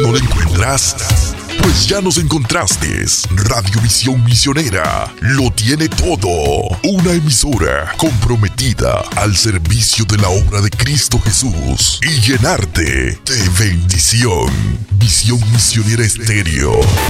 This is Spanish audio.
¿No lo encuentras? Pues ya nos encontraste. Radiovisión Misionera lo tiene todo. Una emisora comprometida al servicio de la obra de Cristo Jesús y llenarte de bendición. Visión Misionera Estéreo.